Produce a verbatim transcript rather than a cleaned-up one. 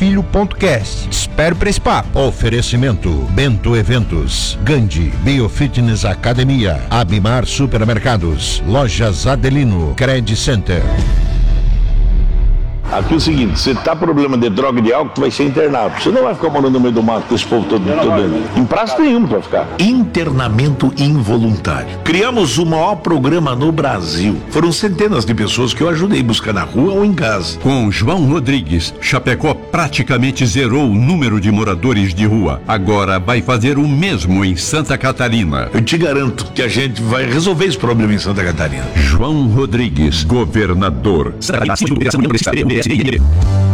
filho ponto cast. Espero pra esse papo. Oferecimento Bento Eventos, Gandhi Biofitness Academia, Abimar Supermercados, Lojas Adelino, Credit Center. Aqui é o seguinte, você tá com problema de droga e de álcool, tu vai ser internado. Você não vai ficar morando no meio do mato com esse povo todo, todo em praça nenhuma pra ficar. Internamento involuntário. Criamos o maior programa no Brasil. Foram centenas de pessoas que eu ajudei a buscar na rua ou em casa. Com João Rodrigues, Chapecó praticamente zerou o número de moradores de rua. Agora vai fazer o mesmo em Santa Catarina. Eu te garanto que a gente vai resolver esse problema em Santa Catarina. João Rodrigues, governador. Santa Catarina,